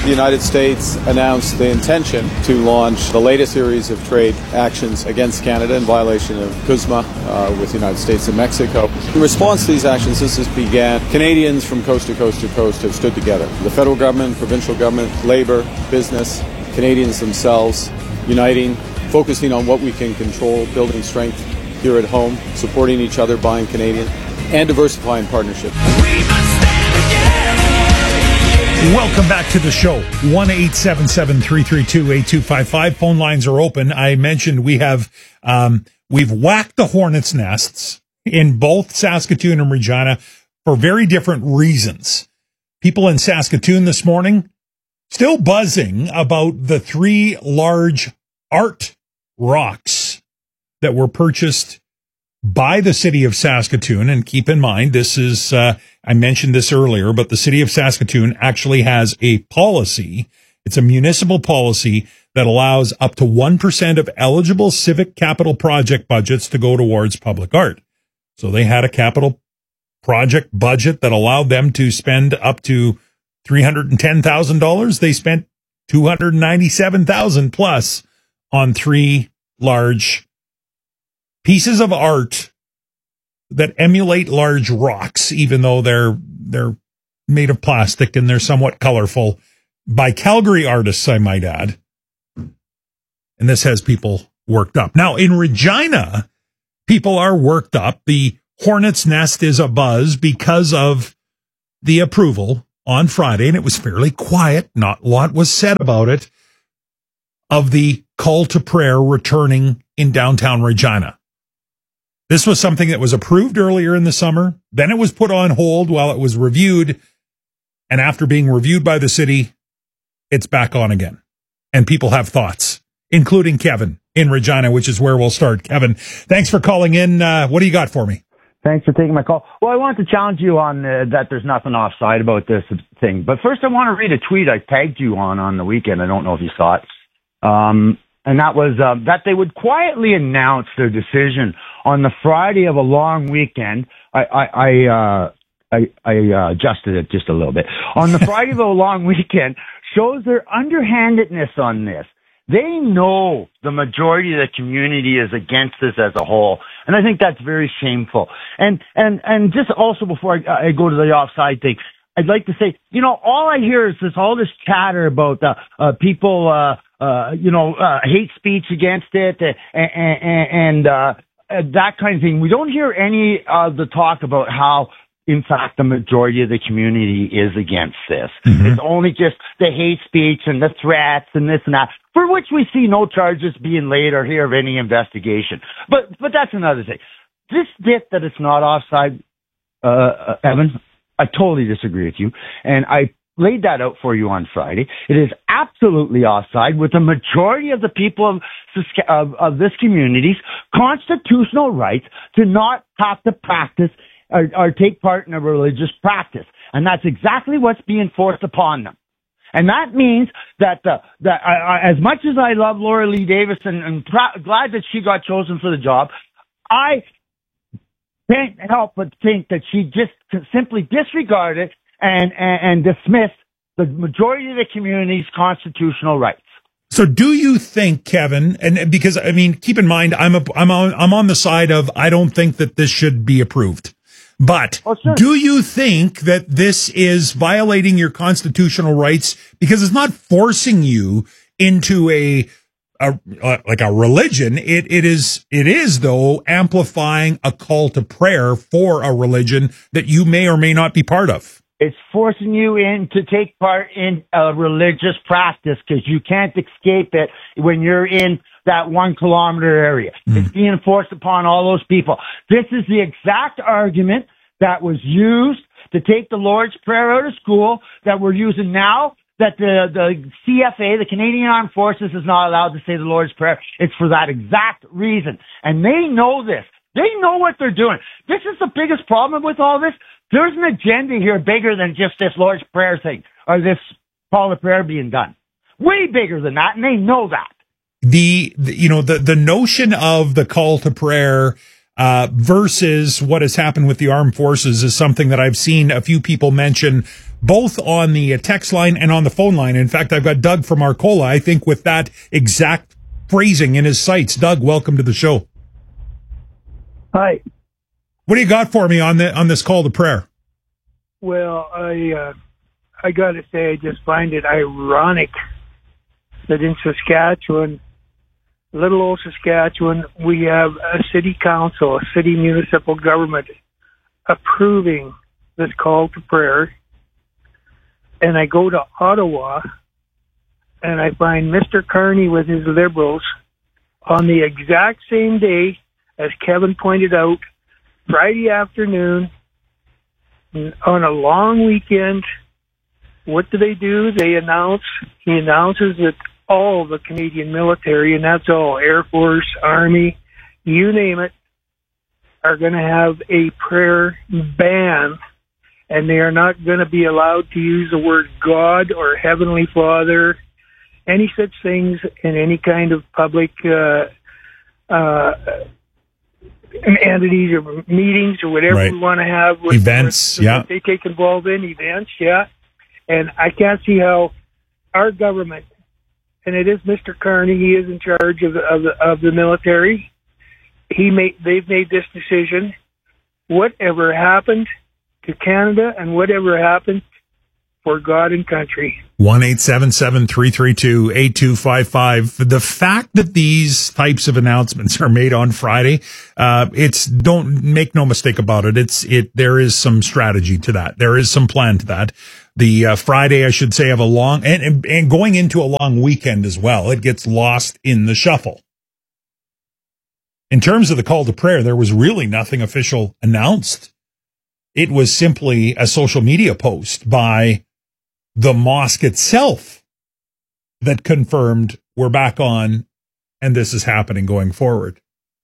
the United States announced the intention to launch the latest series of trade actions against Canada in violation of CUSMA with the United States and Mexico. In response to these actions, this has began. Canadians from coast to coast to coast have stood together. The federal government, provincial government, Labour, business, Canadians themselves, uniting, focusing on what we can control, building strength here at home, supporting each other, buying Canadian, and diversifying partnerships. Welcome back to the show. 1-877-332-8255. Phone lines are open. I mentioned we've whacked the hornet's nests in both Saskatoon and Regina for very different reasons. People in Saskatoon this morning still buzzing about the 3 large art rocks that were purchased by the city of Saskatoon. And keep in mind, this is, I mentioned this earlier, but the city of Saskatoon actually has a policy. It's a municipal policy that allows up to 1% of eligible civic capital project budgets to go towards public art. So they had a capital project budget that allowed them to spend up to $310,000. They spent $297,000 plus on 3 large pieces of art that emulate large rocks, even though they're made of plastic and they're somewhat colorful, by Calgary artists, I might add. And this has people worked up. Now, in Regina, people are worked up. The hornet's nest is abuzz because of the approval on Friday, and it was fairly quiet. Not a lot was said about it, of the call to prayer returning in downtown Regina. This was something that was approved earlier in the summer. Then it was put on hold while it was reviewed. And after being reviewed by the city, it's back on again. And people have thoughts, including Kevin in Regina, which is where we'll start. Kevin, thanks for calling in. What do you got for me? Thanks for taking my call. Well, I wanted to challenge you on that there's nothing offside about this thing. But first, I want to read a tweet I tagged you on the weekend. I don't know if you saw it. And that was that they would quietly announce their decision on the Friday of a long weekend. I adjusted it just a little bit. On the Friday of a long weekend shows their underhandedness on this. They know the majority of the community is against this as a whole, and I think that's very shameful. And just also before I go to the offside thing, I'd like to say, all I hear is all this chatter about people, hate speech against it and that kind of thing. We don't hear any of the talk about how, in fact, the majority of the community is against this. Mm-hmm. It's only just the hate speech and the threats and this and that, for which we see no charges being laid or hear of any investigation. But that's another thing. This bit that it's not offside, Evan, I totally disagree with you. And I laid that out for you on Friday. It is absolutely offside with the majority of the people of this community's constitutional rights to not have to practice or take part in a religious practice. And that's exactly what's being forced upon them. And that means that as much as I love Laura Lee Davis and glad that she got chosen for the job, I can't help but think that she just simply disregarded and dismissed the majority of the community's constitutional rights. So do you think, Kevin, and because, keep in mind, I'm on the side of, I don't think that this should be approved. But do you think that this is violating your constitutional rights because it's not forcing you into a religion? It is though amplifying a call to prayer for a religion that you may or may not be part of. It's forcing you in to take part in a religious practice because you can't escape it when you're in that 1 kilometer area. It's being forced upon all those people. This is the exact argument that was used to take the Lord's Prayer out of school that we're using now, that the CFA, the Canadian Armed Forces, is not allowed to say the Lord's Prayer. It's for that exact reason. And they know this. They know what they're doing. This is the biggest problem with all this. There's an agenda here bigger than just this Lord's Prayer thing or this call to prayer being done. Way bigger than that, and they know that. The notion of the call to prayer versus what has happened with the armed forces is something that I've seen a few people mention both on the text line and on the phone line. In fact, I've got Doug from Arcola, I think, with that exact phrasing in his sights. Doug, welcome to the show. Hi. What do you got for me on this call to prayer? Well, I got to say, I just find it ironic that in Saskatchewan, little old Saskatchewan, we have a city council, a city municipal government approving this call to prayer. And I go to Ottawa and I find Mr. Carney with his Liberals on the exact same day, as Kevin pointed out, Friday afternoon, on a long weekend. What do? He announces that all the Canadian military, and that's all, Air Force, Army, you name it, are going to have a prayer ban, and they are not going to be allowed to use the word God or Heavenly Father, any such things in any kind of public entities or meetings or whatever Right. we want to have. Events, yeah. They take involved in events, yeah. And I can't see how our government, and it is Mr. Carney, he is in charge of the military. They've made this decision. Whatever happened to Canada and whatever happened for God and country. 1-877-332-8255. The fact that these types of announcements are made on Friday, don't make no mistake about it. There is some strategy to that. There is some plan to that. The Friday, I should say, of a long and going into a long weekend as well. It gets lost in the shuffle. In terms of the call to prayer, there was really nothing official announced. It was simply a social media post by the mosque itself that confirmed we're back on and this is happening going forward.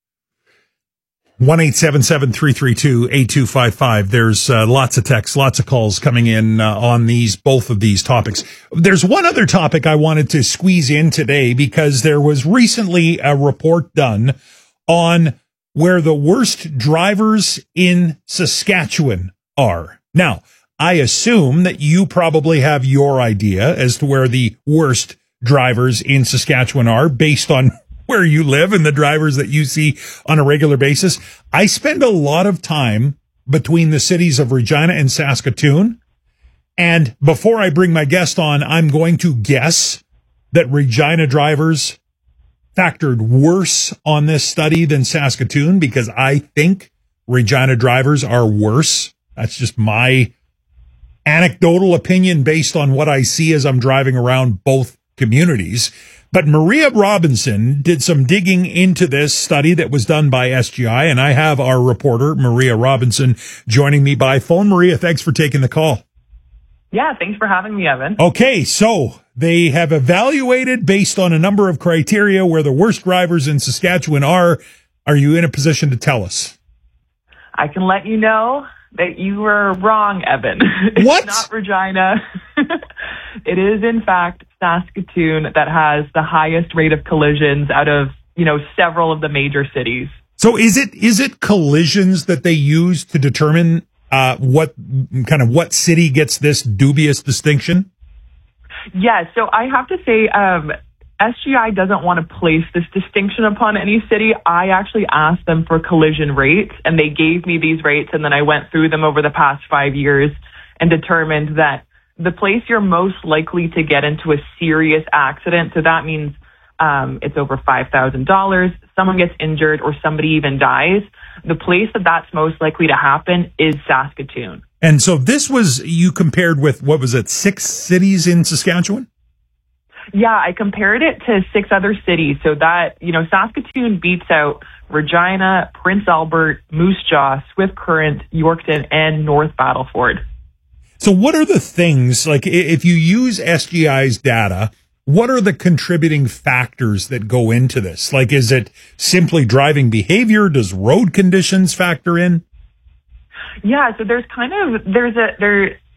1-877-332-8255. There's lots of texts, lots of calls coming in on both of these topics. There's one other topic I wanted to squeeze in today because there was recently a report done on where the worst drivers in Saskatchewan are. Now, I assume that you probably have your idea as to where the worst drivers in Saskatchewan are based on where you live and the drivers that you see on a regular basis. I spend a lot of time between the cities of Regina and Saskatoon. And before I bring my guest on, I'm going to guess that Regina drivers factored worse on this study than Saskatoon because I think Regina drivers are worse. That's just my anecdotal opinion based on what I see as I'm driving around both communities. But Maria Robinson did some digging into this study that was done by SGI, and I have our reporter, Maria Robinson, joining me by phone. Maria, thanks for taking the call. Yeah, thanks for having me, Evan. Okay, so they have evaluated based on a number of criteria where the worst drivers in Saskatchewan are. Are you in a position to tell us? I can let you know that you were wrong, Evan. What? It's not Regina. It is, in fact, Saskatoon that has the highest rate of collisions out of, several of the major cities. So is it collisions that they use to determine what city gets this dubious distinction? Yeah, so I have to say, SGI doesn't want to place this distinction upon any city. I actually asked them for collision rates, and they gave me these rates, and then I went through them over the past 5 years and determined that the place you're most likely to get into a serious accident, so that means it's over $5,000, someone gets injured, or somebody even dies, the place that's most likely to happen is Saskatoon. And so you compared with, 6 cities in Saskatchewan? Yeah, I compared it to 6 other cities. So that, Saskatoon beats out Regina, Prince Albert, Moose Jaw, Swift Current, Yorkton, and North Battleford. So what are the things, like if you use SGI's data, what are the contributing factors that go into this? Like, is it simply driving behavior? Does road conditions factor in? Yeah, so there's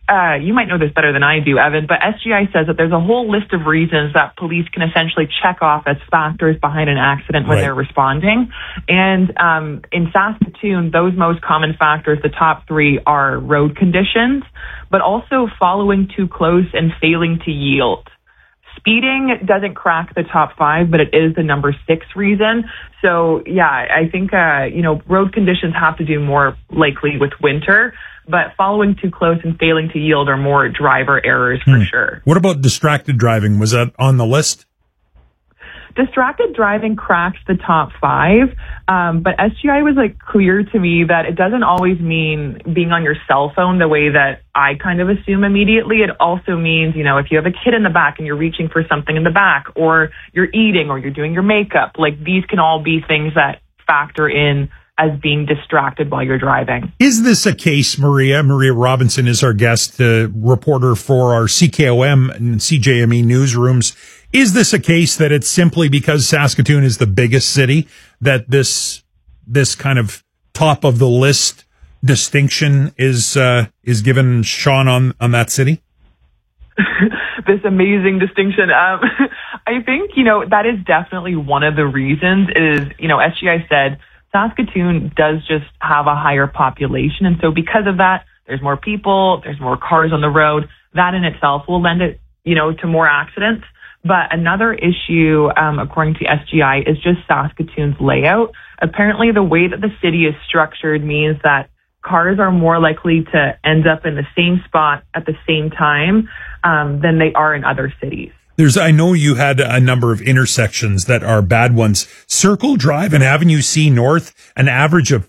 you might know this better than I do, Evan, but SGI says that there's a whole list of reasons that police can essentially check off as factors behind an accident when they're responding. And in Saskatoon, those most common factors, the top three, are road conditions, but also following too close and failing to yield. Speeding doesn't crack the top five, but it is the number 6 reason. So, yeah, I think, road conditions have to do more likely with winter, but following too close and failing to yield are more driver errors for sure. What about distracted driving? Was that on the list? Distracted driving cracks the top 5, but SGI was clear to me that it doesn't always mean being on your cell phone the way that I kind of assume immediately. It also means, if you have a kid in the back and you're reaching for something in the back, or you're eating, or you're doing your makeup, these can all be things that factor in as being distracted while you're driving. Is this a case, Maria? Maria Robinson is our guest, reporter for our CKOM and CJME newsrooms. Is this a case that it's simply because Saskatoon is the biggest city that this kind of top of the list distinction is given Sean on that city? This amazing distinction. I think, that is definitely one of the reasons is, SGI said Saskatoon does just have a higher population. And so because of that, there's more people, there's more cars on the road. That in itself will lend it, to more accidents. But another issue, according to SGI, is just Saskatoon's layout. Apparently, the way that the city is structured means that cars are more likely to end up in the same spot at the same time than they are in other cities. I know you had a number of intersections that are bad ones. Circle Drive and Avenue C North, an average of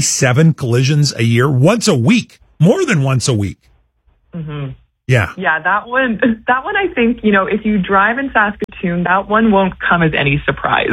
57 collisions a year, once a week, more than once a week. Mm-hmm. Yeah. Yeah, that one, I think, if you drive in Saskatoon, that one won't come as any surprise.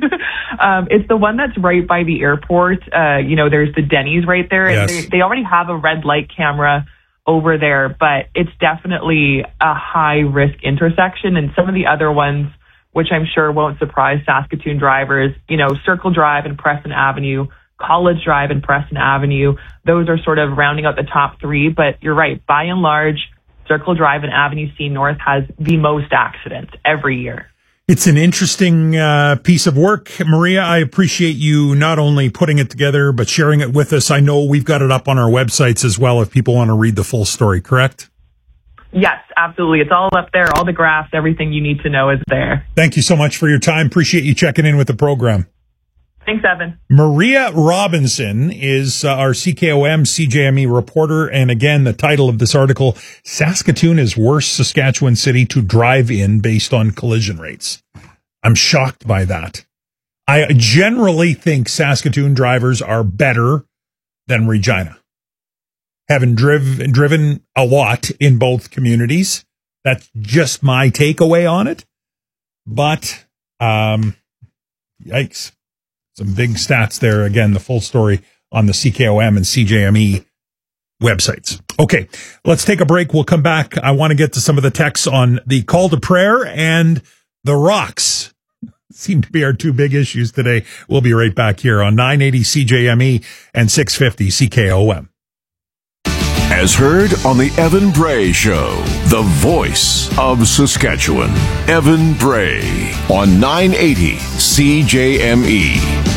Yeah. It's the one that's right by the airport. There's the Denny's right there. Yes. And they already have a red light camera over there, but it's definitely a high risk intersection. And some of the other ones, which I'm sure won't surprise Saskatoon drivers, Circle Drive and Preston Avenue, College Drive and Preston Avenue, those are sort of rounding out the top 3. But you're right, by and large, Circle Drive and Avenue C North has the most accidents every year. It's an interesting piece of work. Maria, I appreciate you not only putting it together, but sharing it with us. I know we've got it up on our websites as well if people want to read the full story, correct? Yes, absolutely. It's all up there. All the graphs, everything you need to know is there. Thank you so much for your time. Appreciate you checking in with the program. Thanks, Evan. Maria Robinson is our CKOM CJME reporter. And again, the title of this article, Saskatoon is worst Saskatchewan city to drive in based on collision rates. I'm shocked by that. I generally think Saskatoon drivers are better than Regina. Having driven a lot in both communities, that's just my takeaway on it. But, yikes. Some big stats there. Again, the full story on the CKOM and CJME websites. Okay, let's take a break. We'll come back. I want to get to some of the texts on the call to prayer and the rocks. Seem to be our 2 big issues today. We'll be right back here on 980 CJME and 650 CKOM. As heard on the Evan Bray Show, the voice of Saskatchewan. Evan Bray on 980 CJME.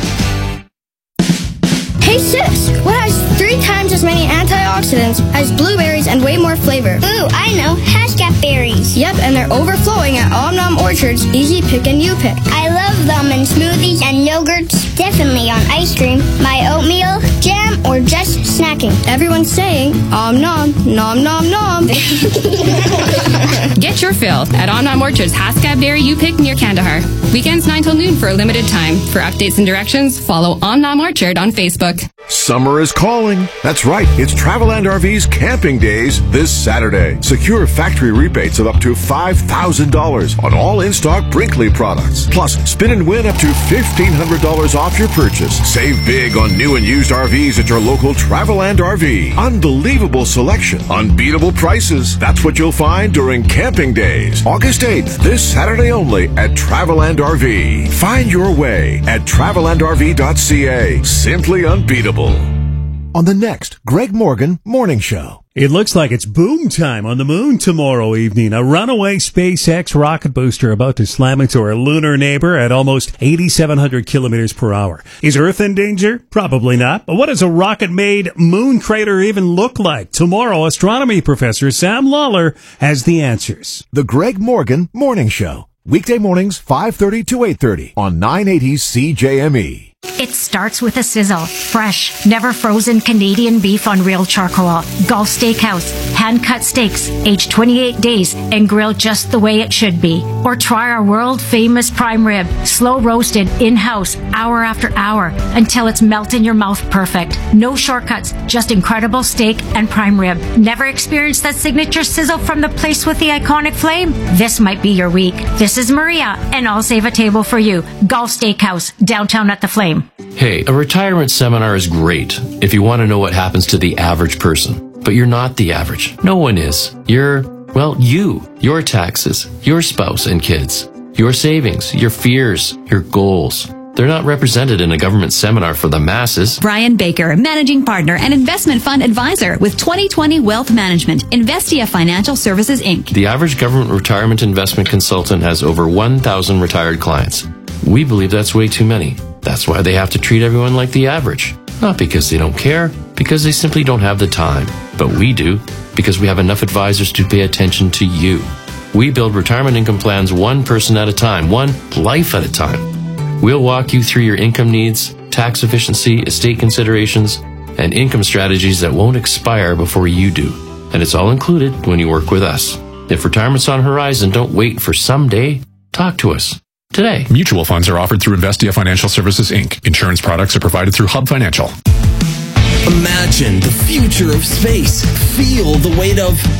Hey sis, what has 3 times as many antioxidants as blueberries and way more flavor? Ooh, I know, Haskap berries. Yep, and they're overflowing at Omnom Orchard's Easy Pick and You Pick. I love them in smoothies and yogurts, definitely on ice cream, my oatmeal, jam, or just snacking. Everyone's saying, nom, nom, nom, nom. Get your fill at Omnom Orchard's Haskap Berry You Pick near Kandahar. Weekends 9 till noon for a limited time. For updates and directions, follow Omnom Orchard on Facebook. Summer is calling. That's right. It's Travelland RV's Camping Days this Saturday. Secure factory rebates of up to $5,000 on all in-stock Brinkley products. Plus, spin and win up to $1,500 off your purchase. Save big on new and used RVs at your local Travelland RV. Unbelievable selection. Unbeatable prices. That's what you'll find during Camping Days. August 8th, this Saturday only at Travelland RV. Find your way at travelandrv.ca. Simply unbeatable. On the next Greg Morgan Morning Show. It looks like it's boom time on the moon tomorrow evening. A runaway SpaceX rocket booster about to slam into our lunar neighbor at almost 8,700 kilometers per hour. Is Earth in danger? Probably not. But what does a rocket-made moon crater even look like? Tomorrow, astronomy professor Sam Lawler has the answers. The Greg Morgan Morning Show. Weekday mornings, 5:30 to 8:30 on 980 CJME. It starts with a sizzle. Fresh, never frozen Canadian beef on real charcoal. Gulf Steakhouse. Hand-cut steaks, aged 28 days and grilled just the way it should be. Or try our world-famous prime rib. Slow roasted, in-house, hour after hour, until it's melt in your mouth perfect. No shortcuts, just incredible steak and prime rib. Never experienced that signature sizzle from the place with the iconic flame? This might be your week. This is Maria, and I'll save a table for you. Gulf Steakhouse, downtown at the Flame. Hey, a retirement seminar is great if you want to know what happens to the average person. But you're not the average. No one is. You're, well, you. Your taxes, your spouse and kids, your savings, your fears, your goals. They're not represented in a government seminar for the masses. Brian Baker, Managing Partner and Investment Fund Advisor with 2020 Wealth Management, Investia Financial Services, Inc. The average government retirement investment consultant has over 1,000 retired clients. We believe that's way too many. That's why they have to treat everyone like the average. Not because they don't care, because they simply don't have the time. But we do, because we have enough advisors to pay attention to you. We build retirement income plans one person at a time, one life at a time. We'll walk you through your income needs, tax efficiency, estate considerations, and income strategies that won't expire before you do. And it's all included when you work with us. If retirement's on the horizon, don't wait for someday. Talk to us today. Mutual funds are offered through Investia Financial Services, Inc. Insurance products are provided through Hub Financial. Imagine the future of space. Feel the weight of